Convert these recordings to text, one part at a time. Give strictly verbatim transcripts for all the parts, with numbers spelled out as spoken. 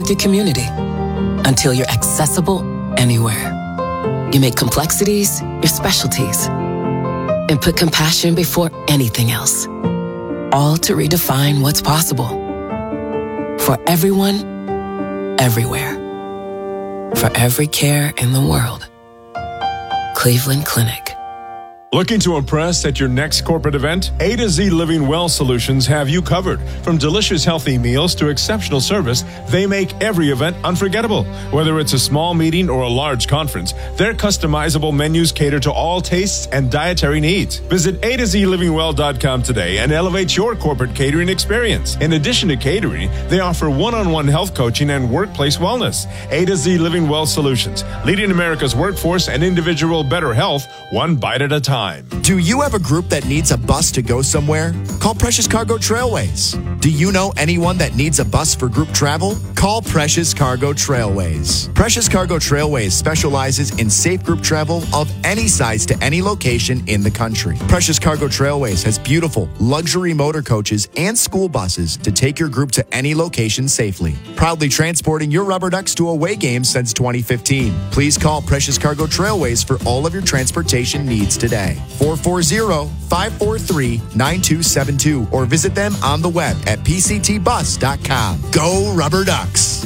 with your community until you're accessible anywhere. You make complexities your specialties and put compassion before anything else, all to redefine what's possible for everyone, everywhere, for every care in the world. Cleveland Clinic. Looking to impress at your next corporate event? A to Z Living Well Solutions have you covered. From delicious healthy meals to exceptional service, they make every event unforgettable. Whether it's a small meeting or a large conference, their customizable menus cater to all tastes and dietary needs. Visit A to Z living well dot com today and elevate your corporate catering experience. In addition to catering, they offer one-on-one health coaching and workplace wellness. A to Z Living Well Solutions, leading America's workforce and individual better health, one bite at a time. Do you have a group that needs a bus to go somewhere? Call Precious Cargo Trailways. Do you know anyone that needs a bus for group travel? Call Precious Cargo Trailways. Precious Cargo Trailways specializes in safe group travel of any size to any location in the country. Precious Cargo Trailways has beautiful luxury motor coaches and school buses to take your group to any location safely. Proudly transporting your rubber ducks to away games since twenty fifteen. Please call Precious Cargo Trailways for all of your transportation needs today. four four zero, five four three, nine two seven two or visit them on the web at p c t bus dot com. Go Rubber Ducks!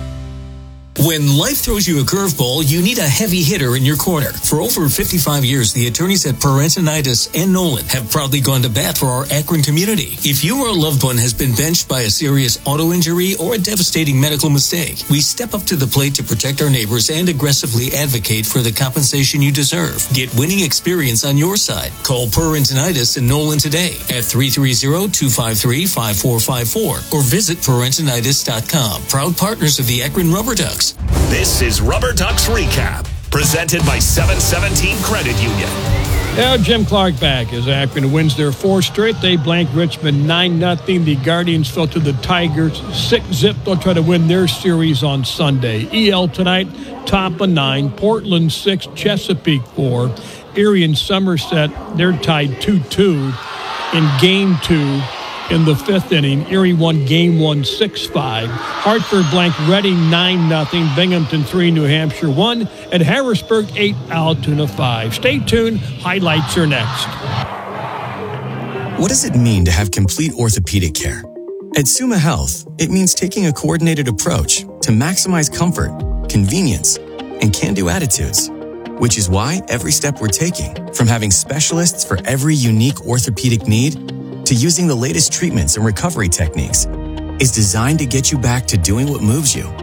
When life throws you a curveball, you need a heavy hitter in your corner. For over fifty-five years, the attorneys at Parentinitis and Nolan have proudly gone to bat for our Akron community. If you or a loved one has been benched by a serious auto injury or a devastating medical mistake, we step up to the plate to protect our neighbors and aggressively advocate for the compensation you deserve. Get winning experience on your side. Call Parentinitis and Nolan today at three three zero, two five three, five four five four or visit parentinitis dot com. Proud partners of the Akron Rubber Ducks. This is Rubber Ducks Recap, presented by seven seventeen Credit Union. Now Jim Clark back as Akron wins their fourth straight. They blank Richmond nine nothing. The Guardians fell to the Tigers six zip. They'll try to win their series on Sunday. E L tonight, Tampa nine, Portland six, Chesapeake four. Erie and Somerset, they're tied two two in game two. In the fifth inning, Erie won game one, six five. Hartford blank Reading nine nothing. Binghamton three, New Hampshire one. And Harrisburg eight, Altoona five. Stay tuned. Highlights are next. What does it mean to have complete orthopedic care? At Summa Health, it means taking a coordinated approach to maximize comfort, convenience, and can-do attitudes. Which is why every step we're taking, from having specialists for every unique orthopedic need to using the latest treatments and recovery techniques, is designed to get you back to doing what moves you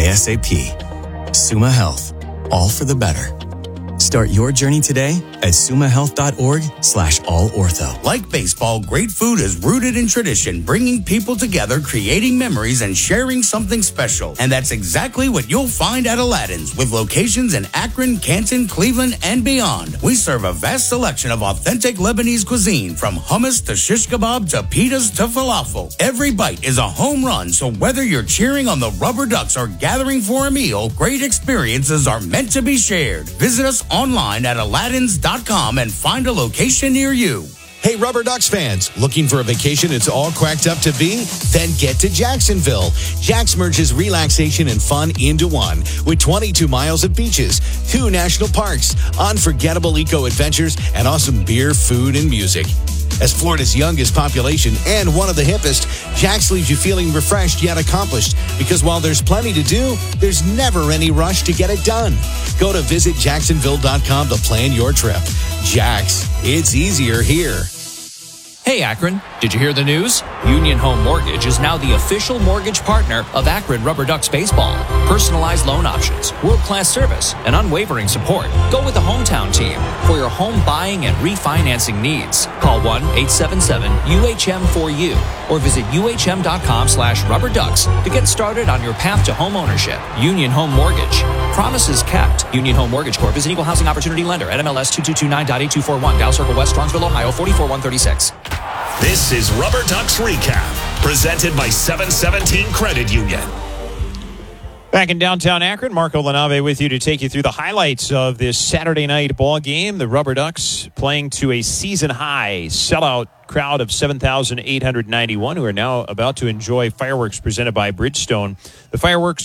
ASAP. Summa Health, all for the better. Start your journey today at sumahealth.org slash all ortho. Like baseball, great food is rooted in tradition, bringing people together, creating memories, and sharing something special. And that's exactly what you'll find at Aladdin's, with locations in Akron, Canton, Cleveland, and beyond. We serve a vast selection of authentic Lebanese cuisine, from hummus to shish kebab to pitas to falafel. Every bite is a home run, so whether you're cheering on the Rubber Ducks or gathering for a meal, great experiences are meant to be shared. Visit us online at aladdins dot com and find a location near you. Hey, Rubber Ducks fans, looking for a vacation it's all cracked up to be? Then get to Jacksonville. Jax merges relaxation and fun into one with twenty-two miles of beaches, two national parks, unforgettable eco-adventures, and awesome beer, food, and music. As Florida's youngest population and one of the hippest, Jax leaves you feeling refreshed yet accomplished, because while there's plenty to do, there's never any rush to get it done. Go to visit jacksonville dot com to plan your trip. Jax, it's easier here. Hey Akron, did you hear the news? Union Home Mortgage is now the official mortgage partner of Akron Rubber Ducks baseball. Personalized loan options, world-class service, and unwavering support. Go with the hometown team for your home buying and refinancing needs. Call one eight seven seven U H M four U or visit U H M dot com slash rubber ducks to get started on your path to home ownership. Union Home Mortgage. Promises kept. Union Home Mortgage Corp is an equal housing opportunity lender. N M L S two two two nine dot eight two four one. Dallas Circle West, Strongsville, Ohio, four four one three six. This is Rubber Ducks Recap, presented by seven seventeen Credit Union. Back in downtown Akron, Marco Lanave with you to take you through the highlights of this Saturday night ball game. The Rubber Ducks playing to a season-high sellout crowd of seven thousand eight hundred ninety-one, who are now about to enjoy fireworks presented by Bridgestone. The fireworks